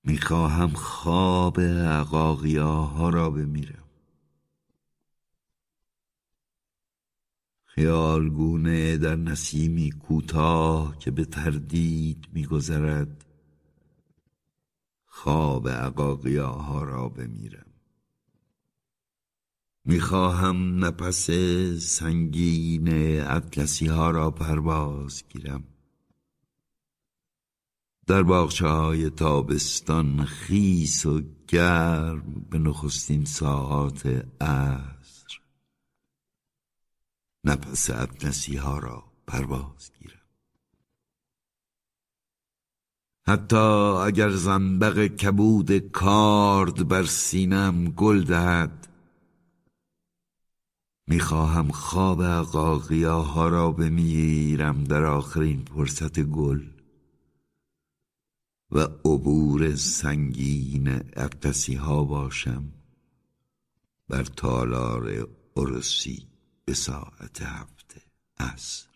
میخواهم خواب عقاقیاها را بمیرم. خیالگونه در نسیمی کوتاه که به تردید میگذرد خواب عقاقیاها را بمیرم. میخواهم نفس سنگین اطلسی ها را پرواز گیرم. در باغچه های تابستان خیس و گرم به نخستین ساعات عصر نفس اطلسی ها را پرواز گیرم. حتی اگر زنبق کبود کارد بر سینم گل دهد، میخواهم خواب عقاقیاها را بمیرم در آخرین فرصت گل و عبور سنگین اطلسی ها باشم بر تالار عرسی به ساعت 7 عصر.